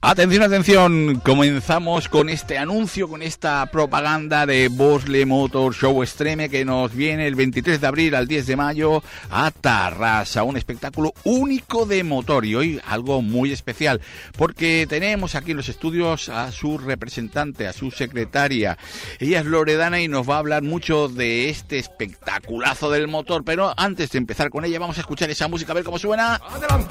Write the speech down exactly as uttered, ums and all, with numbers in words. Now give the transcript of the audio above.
Atención, atención, comenzamos con este anuncio, con esta propaganda de Bosley Motor Show Extreme que nos viene el veintitrés de abril al diez de mayo a Tarrasa, un espectáculo único de motor y hoy algo muy especial porque tenemos aquí en los estudios a su representante, a su secretaria. Ella es Loredana y nos va a hablar mucho de este espectaculazo del motor, pero antes de empezar con ella vamos a escuchar esa música, a ver cómo suena. ¡Adelante!